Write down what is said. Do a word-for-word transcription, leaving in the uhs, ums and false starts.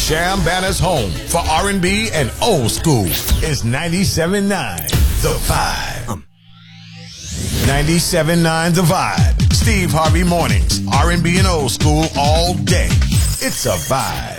Sham Banner's home for R and B and old school is ninety-seven point nine The Vibe. Um. ninety-seven point nine The Vibe. Steve Harvey Mornings. R and B and old school all day. It's a vibe.